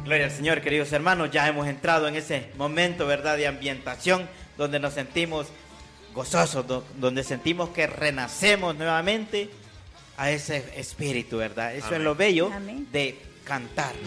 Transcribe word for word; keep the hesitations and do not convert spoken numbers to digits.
Gloria al Señor, queridos hermanos. Ya hemos entrado en ese momento, ¿verdad?, de ambientación, donde nos sentimos gozosos, do, donde sentimos que renacemos nuevamente a ese espíritu, ¿verdad? Eso Amén. Es lo bello Amén. De cantar.